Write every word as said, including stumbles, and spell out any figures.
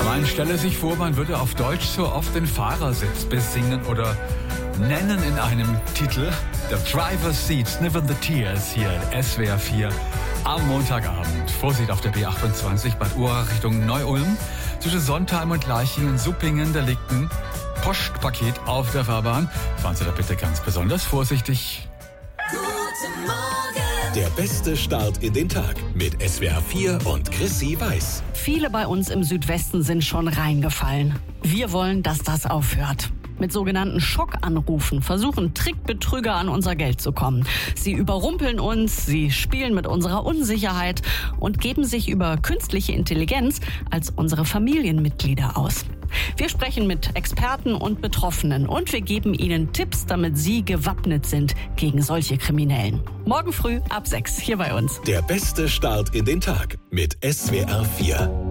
Man stelle sich vor, man würde auf Deutsch so oft den Fahrersitz besingen oder nennen in einem Titel. The Driver's Seat, Sniffing the Tears hier in S W R vier am Montagabend. Vorsicht auf der B achtundzwanzig Bad Urach Richtung Neu-Ulm. Zwischen Sontheim und Leichingen-Suppingen, da liegt ein Postpaket auf der Fahrbahn. Fahren Sie da bitte ganz besonders vorsichtig. Guten Morgen! Der beste Start in den Tag mit S W R vier und Chrissy Weiß. Viele bei uns im Südwesten sind schon reingefallen. Wir wollen, dass das aufhört. Mit sogenannten Schockanrufen versuchen Trickbetrüger an unser Geld zu kommen. Sie überrumpeln uns, sie spielen mit unserer Unsicherheit und geben sich über künstliche Intelligenz als unsere Familienmitglieder aus. Wir sprechen mit Experten und Betroffenen und wir geben ihnen Tipps, damit sie gewappnet sind gegen solche Kriminellen. Morgen früh ab sechs hier bei uns. Der beste Start in den Tag mit S W R vier.